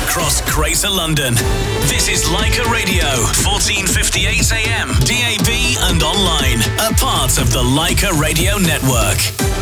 across Greater London. This is Leica Radio, 1458 AM, DAB and online. A part of the Leica Radio Network.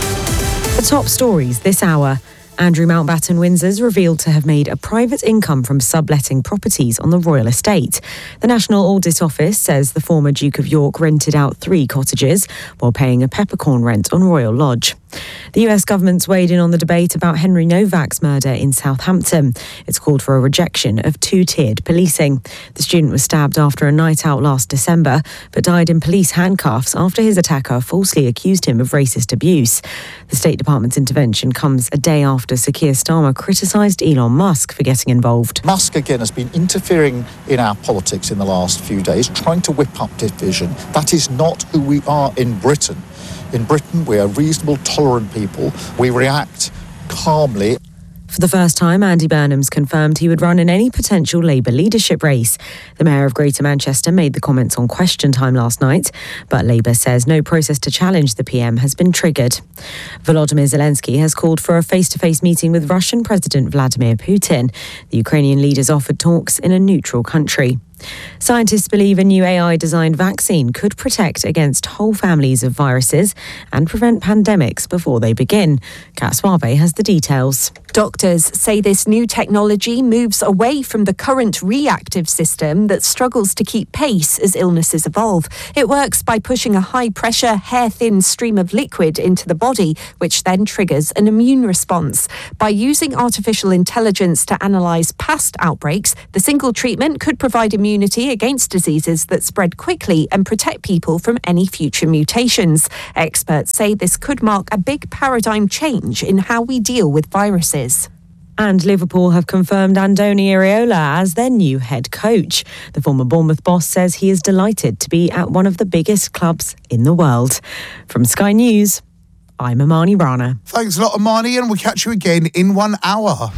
The top stories this hour. Andrew Mountbatten Windsor's revealed to have made a private income from subletting properties on the royal estate. The National Audit Office says the former Duke of York rented out 3 cottages while paying a peppercorn rent on Royal Lodge. The US government's weighed in on the debate about Henry Novak's murder in Southampton. It's called for a rejection of 2-tiered policing. The student was stabbed after a night out last December, but died in police handcuffs after his attacker falsely accused him of racist abuse. The State Department's intervention comes a day after Sir Keir Starmer criticised Elon Musk for getting involved. Musk, again, has been interfering in our politics in the last few days, trying to whip up division. That is not who we are in Britain. In Britain, we are reasonable, tolerant people. We react calmly. For the first time, Andy Burnham's confirmed he would run in any potential Labour leadership race. The Mayor of Greater Manchester made the comments on Question Time last night, but Labour says no process to challenge the PM has been triggered. Volodymyr Zelensky has called for a face-to-face meeting with Russian President Vladimir Putin. The Ukrainian leaders offered talks in a neutral country. Scientists believe a new AI-designed vaccine could protect against whole families of viruses and prevent pandemics before they begin. Kat Suave has the details. Doctors say this new technology moves away from the current reactive system that struggles to keep pace as illnesses evolve. It works by pushing a high-pressure, hair-thin stream of liquid into the body, which then triggers an immune response. By using artificial intelligence to analyse past outbreaks, the single treatment could provide immunity against diseases that spread quickly and protect people from any future mutations. Experts say this could mark a big paradigm change in how we deal with viruses. And Liverpool have confirmed Andoni Iraola as their new head coach. The former Bournemouth boss says he is delighted to be at one of the biggest clubs in the world. From Sky News, I'm Amani Rana. Thanks a lot, Amani, and we'll catch you again in 1 hour.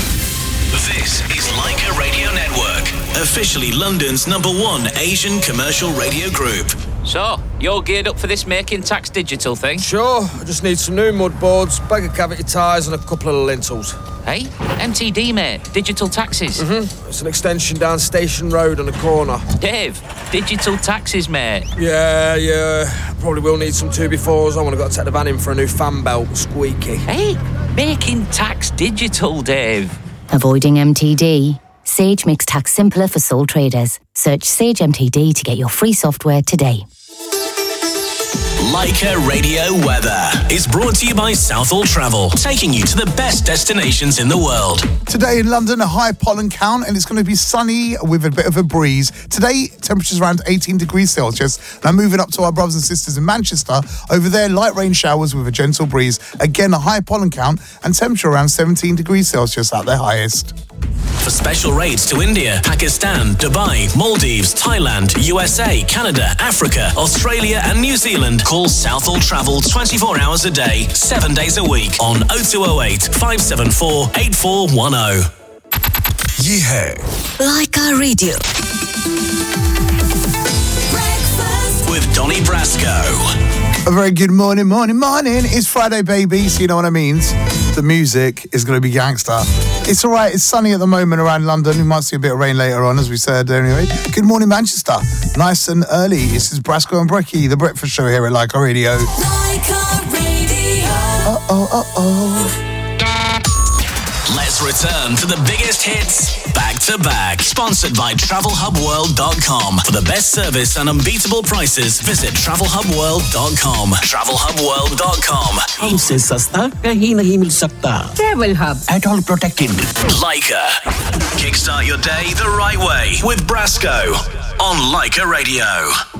This is Leica Radio Network, officially London's #1 Asian commercial radio group. So, you're geared up for this Making Tax Digital thing? Sure, I just need some new mud boards, bag of cavity tyres and a couple of lintels. Hey, MTD, mate. Digital taxes. It's an extension down Station Road on a corner. Dave, digital taxes, mate. Yeah. Probably will need some 2x4s. I want to go take the van in for a new fan belt, squeaky. Hey, Making Tax Digital, Dave. Avoiding MTD? Sage makes tax simpler for sole traders. Search Sage MTD to get your free software today. Leica Radio Weather is brought to you by Southall Travel, taking you to the best destinations in the world. Today in London, a high pollen count, and it's going to be sunny with a bit of a breeze. Today, temperatures around 18 degrees Celsius. Now moving up to our brothers and sisters in Manchester. Over there, light rain showers with a gentle breeze. Again, a high pollen count and temperature around 17 degrees Celsius at their highest. For special rates to India, Pakistan, Dubai, Maldives, Thailand, USA, Canada, Africa, Australia and New Zealand, call Southall Travel 24 hours a day, 7 days a week on 0208 574 8410. Yeah. Leica Radio. Breakfast with Donny Brasco. A very good morning. It's Friday, baby, so you know what I mean. The music is going to be gangster. It's all right. It's sunny at the moment around London. We might see a bit of rain later on, as we said anyway. Good morning, Manchester. Nice and early. This is Brasco and Brecky, the breakfast show here at Leica Radio. Leica Radio. Let's return to the biggest hits back to back. Sponsored by TravelHubWorld.com. For the best service and unbeatable prices, visit TravelHubWorld.com. TravelHubWorld.com. हमसे सस्ता कहीं नहीं मिल सकता. Travel Hub. At all protected. Leica. Kickstart your day the right way with Brasco on Leica Radio.